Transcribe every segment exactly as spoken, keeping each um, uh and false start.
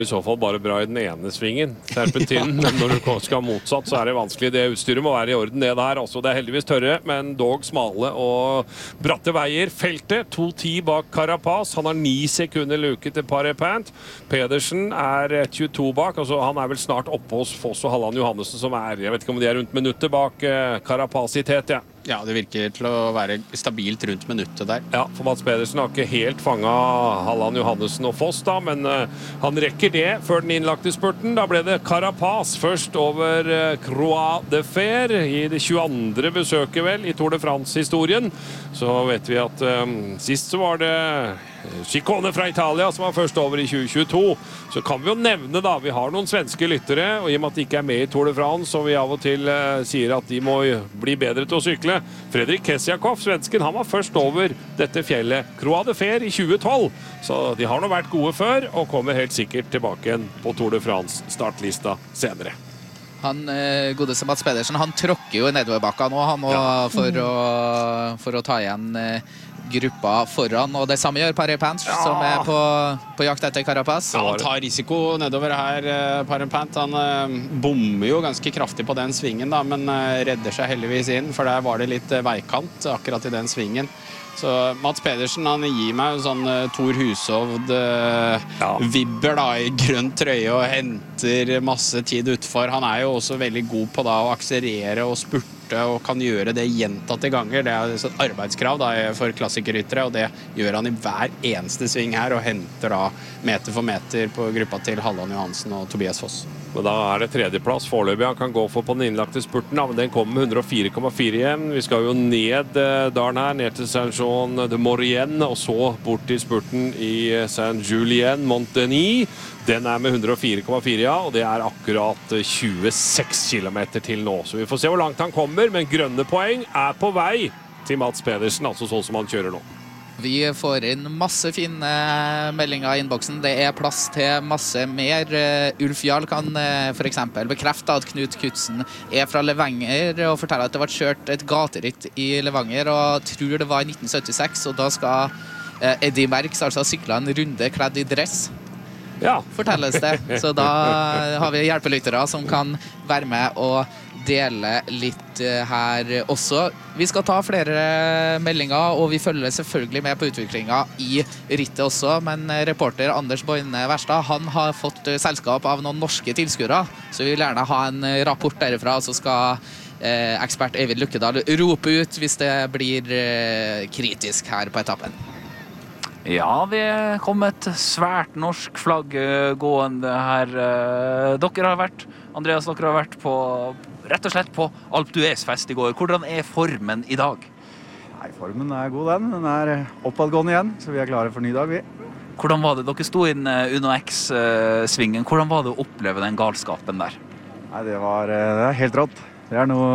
I så fall bare bra I den ene svingen, serpentinen, men når du skal motsatt, så er det vanskelig. Det utstyret må være I orden, det der. Også, det er heldigvis tørre, men dog smale og bratte veier. Feltet, to ti bak Carapaz. Han har ni sekunder luke til Parepant. Pedersen er tjueto bak. Altså, han er vel snart oppe hos Foss og Halland Johannessen, som er, jeg vet ikke om de er rundt minuttet bak uh, Carapaz I tet, ja. Ja, det virker til å være stabilt rundt minuttet der. Ja, for Mats Pedersen har ikke helt fanget Halland Johannessen og Foss da, men uh, han rekker det før den innlagte spurten. Da ble det Carapaz først over uh, Croix de Fer I det tjueandre besøket vel I Tour de France-historien. Så vet vi at um, sist så var det Ciccone fra Italia som var først over I tjue tjueto. Så kan vi jo nevne da, vi har noen svenske lyttere, og I og med at de ikke er med I Tour de France, og vi av og til uh, sier at de må bli bedre til å sykle. Fredrik Kessiakov, svensken, han var først over dette fjellet Croix de Fer I tjue tolv. Så de har nå vært gode før, og kommer helt sikkert tilbake igjen på Tour de France startlista senere. Han eh, godeste Mats Pedersen, han tråkker jo nedoverbakka nå, han, og, ja. for, å, for å ta igjen eh, gruppa foran, og det samme gjør Parepant, ja. som er på, på jakt etter Carapaz. Ja, han tar risiko nedover her, Parepant. Han eh, bommer jo ganske kraftig på den svingen, da, men eh, redder seg heldigvis inn, for der var det litt eh, veikant akkurat I den svingen. Så Mats Pedersen, han gir meg en sånn uh, Thor Hushovd uh, ja. vibber da I grønn trøye og henter masse tid utfor. Han er jo også veldig god på da å akselerere og spurte og kan gjøre det gjentatte ganger. Det er et arbeidskrav da for klassikerryttere, og det gjør han I hver eneste sving her og henter da meter for meter på gruppa til Halland Johannessen og Tobias Foss. Men da er det tredjeplass foreløpig han kan gå for på den innlagte spurten, da, men den kommer med hundre og fire komma fire igjen. Vi skal jo ned eh, dalen her, ned til Saint-Jean de Maurienne, og så bort til spurten I Saint-Julien Montagny. Den er med hundre og fire komma fire, ja, og det er akkurat tjueseks kilometer til nå. Så vi får se hvor langt han kommer, men grønne poeng er på vei til Mats Pedersen, altså sånn som han kjører nå. Vi får inn masse fine meldinger I innboksen. Det er plass til masse mer. Ulf Jarl kan for eksempel bekrefte at Knut Kutsen er fra Levanger og forteller at det ble kjørt et gateritt I Levanger, og tror det var I nitten syttiseks, og da skal Eddie Merckx altså sykle en runde kledd I dress. Ja. Fortelles det. Så da har vi hjelpelyttere som kan være med og dele litt her også. Vi skal ta flere meldinger, og vi følger selvfølgelig med på utviklingen I rittet også, men reporter Anders Boine Verstad, han har fått selskap av noen norske tilskuere, så vi vil gjerne ha en rapport derifra, så skal eh, ekspert Eivind Lukkedal rope ut hvis det blir eh, kritisk her på etappen. Ja, vi kom et svært norsk flagg gående her. Dere har vært, Andreas, dere har vært på, rett og slett på Alpe d'Huez fest I går. Hvordan er formen I dag? Nei, formen er god den. Den er oppadgående igjen, så vi er klare for ny dag, vi. Hvordan var det? Dere stod inn Uno X-svingen. Hvordan var det å oppleve den galskapen der? Nei, det var det er helt rått. Det er noe,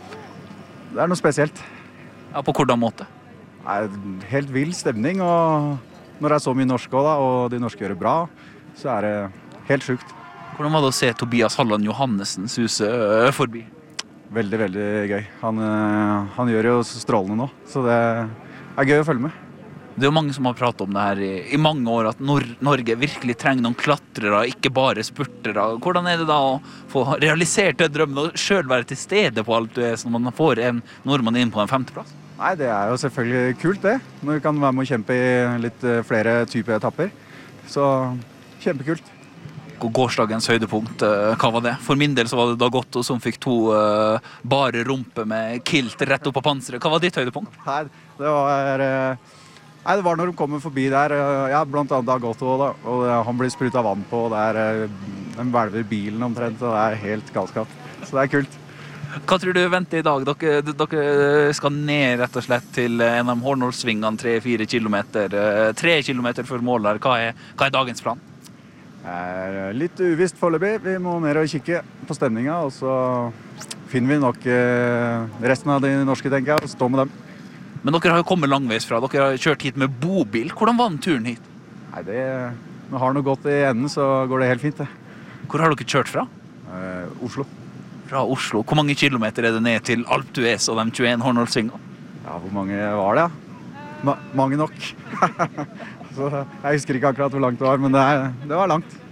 det er noe spesielt. Ja, på hvordan måte? Nei, helt vild stemning, og når det er så mye norske også, da, og de norske gjør det bra, så er det helt sjukt. Hvordan var det å se Tobias Halland Johannessen suse forbi? Veldig, veldig gøy. Han, han gjør jo strålende nå, så det er gøy å følge med. Det er jo mange som har pratet om det her I, I mange år, at Nor Norge virkelig trenger noen klatrere, ikke bare spurtere. Hvordan er det da å få realisert det drømmen, og selv være til stede på Alpe d'Huez når man får en nordmann inn på en femteplass? Nei, det er jo selvfølgelig kult det, når vi kan være med å kjempe I litt flere typer etapper. Så kjempekult. Gårsdagens høydepunkt, hva var det? For min del så var det Dagotto som fikk to uh, bare rumpe med kilt rett opp på panseret. Hva var ditt høydepunkt? Nei, det var, uh, nei, det var når de kommer forbi der, uh, ja, blant annet Dagotto, da, og uh, han blir sprutet vann på, og der uh, de hvelver bilen omtrent, og det er helt galskap. Så det er kult. Hva tror du venter I dag? Dere, dere skal ned rett og slett til en av Hornålsvingene, tre-fire kilometer, tre kilometer før mål her. Hva er, hva er dagens plan? Det er litt uvisst foreløpig. Vi må ned og kikke på stemningen, og så finner vi nok resten av de norske, tenker jeg, og stå med dem. Men dere har jo kommet langveis fra. Dere har kjørt hit med bobil. Hvordan var den turen hit? Nei, det, når vi har noe godt I enden, så går det helt fint, det. Hvor har dere kjørt fra? Eh, Oslo. Fra Oslo. Hvor mange kilometer er det ned til Alpe d'Huez og de tjueen Hornålsvingene? Ja, hvor mange var det, ja? Ma mange nok. Så jeg husker ikke akkurat hvor langt det var, men det, er, det var langt.